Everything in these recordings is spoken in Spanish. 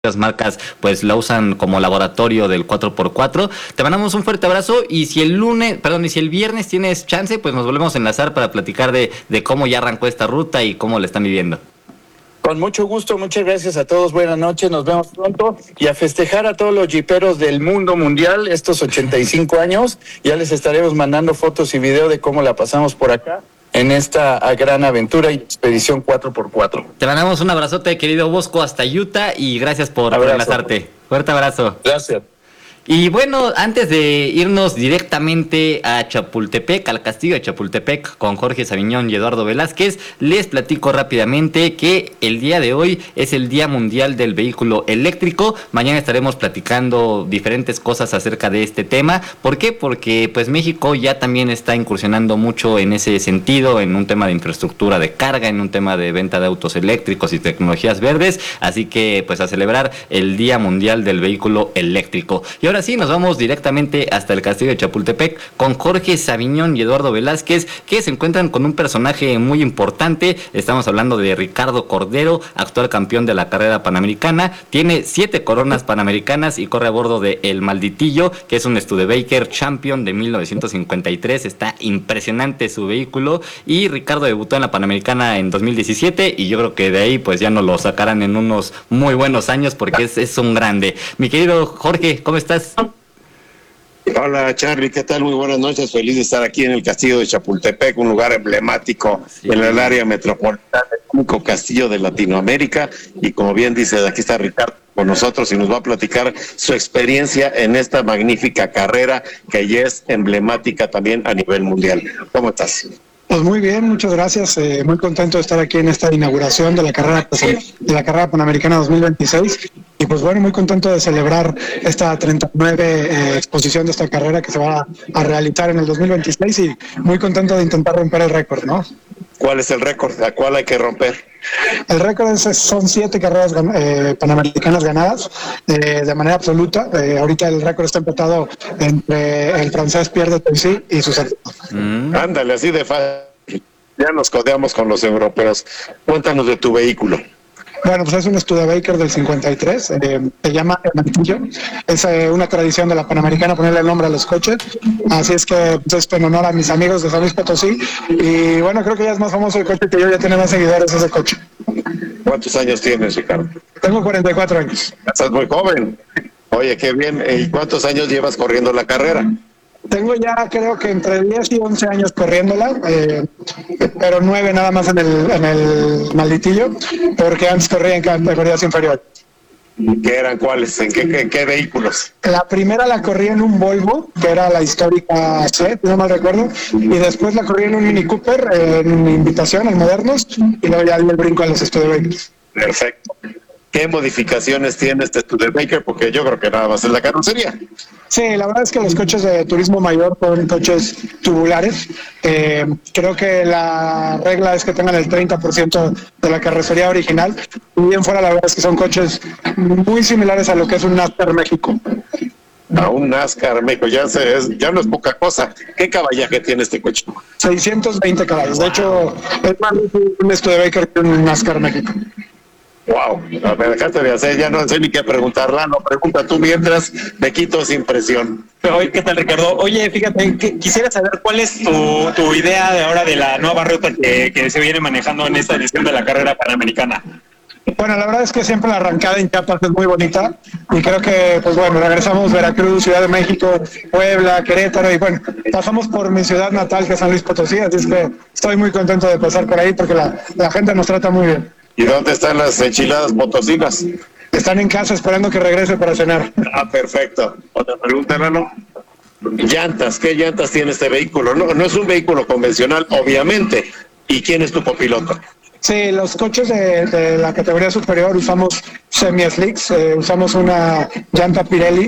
las marcas pues la usan como laboratorio del 4x4. Te mandamos un fuerte abrazo y si el viernes tienes chance, pues nos volvemos a enlazar para platicar de cómo ya arrancó esta ruta y cómo la están viviendo. Con mucho gusto, muchas gracias a todos, buenas noches, nos vemos pronto y a festejar a todos los jiperos del mundo mundial estos 85 años. Ya les estaremos mandando fotos y video de cómo la pasamos por acá en esta gran aventura y expedición 4x4. Te mandamos un abrazote, querido Bosco, hasta Utah y gracias por enlazarte. Fuerte abrazo. Gracias. Y bueno, antes de irnos directamente a Chapultepec, al castillo de Chapultepec con Jorge Saviñón y Eduardo Velázquez, les platico rápidamente que el día de hoy es el Día Mundial del Vehículo Eléctrico. Mañana estaremos platicando diferentes cosas acerca de este tema. ¿Por qué? Porque pues México ya también está incursionando mucho en ese sentido, en un tema de infraestructura de carga, en un tema de venta de autos eléctricos y tecnologías verdes. Así que pues a celebrar el Día Mundial del Vehículo Eléctrico. Y ahora sí, nos vamos directamente hasta el castillo de Chapultepec con Jorge Saviñón y Eduardo Velázquez, que se encuentran con un personaje muy importante. Estamos hablando de Ricardo Cordero, actual campeón de la carrera panamericana. Tiene 7 coronas panamericanas y corre a bordo de El Malditillo, que es un Studebaker Champion de 1953. Está impresionante su vehículo. Y Ricardo debutó en la Panamericana en 2017 y yo creo que de ahí pues ya nos lo sacarán en unos muy buenos años porque es un grande. Mi querido Jorge, ¿cómo estás? Hola Charlie, ¿qué tal? Muy buenas noches, feliz de estar aquí en el castillo de Chapultepec, un lugar emblemático en el área metropolitana, el único castillo de Latinoamérica, y como bien dice, aquí está Ricardo con nosotros y nos va a platicar su experiencia en esta magnífica carrera que ya es emblemática también a nivel mundial. ¿Cómo estás? Pues muy bien, muchas gracias. Muy contento de estar aquí en esta inauguración de la carrera Panamericana 2026. Y pues bueno, muy contento de celebrar esta 39 exposición de esta carrera que se va a realizar en el 2026 y muy contento de intentar romper el récord, ¿no? ¿Cuál es el récord? ¿A cuál hay que romper? El récord son 7 carreras panamericanas ganadas de manera absoluta. Ahorita el récord está empatado entre el francés Pierre de Toisy y su servidor. Ándale, así de fácil. Ya nos codeamos con los europeos. Cuéntanos de tu vehículo. Bueno, pues es un Studebaker del 53, se llama El Malditillo. Es una tradición de la Panamericana ponerle el nombre a los coches, así es que pues, es en honor a mis amigos de San Luis Potosí, y bueno, creo que ya es más famoso el coche que yo, ya tiene más seguidores ese coche. ¿Cuántos años tienes, Ricardo? Tengo 44 años. Estás muy joven. Oye, qué bien. ¿Y cuántos años llevas corriendo la carrera? Tengo ya creo que entre 10 y 11 años corriéndola, pero 9 nada más en el Malditillo, porque antes corría en categorías inferiores. ¿Qué eran cuáles? ¿En qué vehículos? La primera la corrí en un Volvo, que era la histórica C, no mal recuerdo, y después la corrí en un Mini Cooper, en invitación, en modernos, y luego ya di el brinco a los Studebakers. Perfecto. ¿Qué modificaciones tiene este Studebaker? Porque yo creo que nada más es la carrocería. Sí, la verdad es que los coches de turismo mayor son coches tubulares. Creo que la regla es que tengan el 30% de la carrocería original. Y bien fuera, la verdad es que son coches muy similares a lo que es un NASCAR México. A un NASCAR México, ya no es poca cosa. ¿Qué caballaje tiene este coche? 620 caballos. De hecho, es más un Studebaker que un NASCAR México. Wow, me dejaste de hacer, ya no sé ni qué preguntarla, no, pregunta tú mientras me quito esa impresión. Oye, ¿qué tal, Ricardo? Oye, fíjate, quisiera saber cuál es tu idea de ahora de la nueva ruta que se viene manejando en esta edición de la carrera panamericana. Bueno, la verdad es que siempre la arrancada en Chiapas es muy bonita y creo que, pues bueno, regresamos Veracruz, Ciudad de México, Puebla, Querétaro y bueno, pasamos por mi ciudad natal que es San Luis Potosí, así es que estoy muy contento de pasar por ahí porque la gente nos trata muy bien. ¿Y dónde están las enchiladas potosinas? Están en casa esperando que regrese para cenar. Ah, perfecto. Otra pregunta, Lalo. Llantas, ¿qué llantas tiene este vehículo? No es un vehículo convencional, obviamente. ¿Y quién es tu copiloto? Sí, los coches de la categoría superior usamos semi-slicks, usamos una llanta Pirelli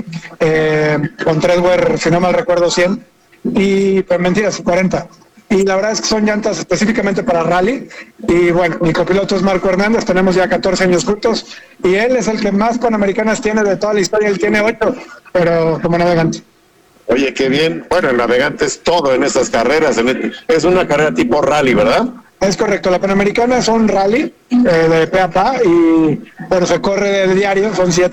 con Treadwear, si no mal recuerdo, 100, y pues mentiras, 40. Y la verdad es que son llantas específicamente para rally. Y bueno, mi copiloto es Marco Hernández, tenemos ya 14 años juntos y él es el que más panamericanas tiene de toda la historia, él tiene 8, pero como navegante. Oye, qué bien. Bueno, el navegante es todo en estas carreras. Es una carrera tipo rally, ¿verdad? Es correcto, la Panamericana es un rally de pe a pa y bueno, se corre de diario, son 7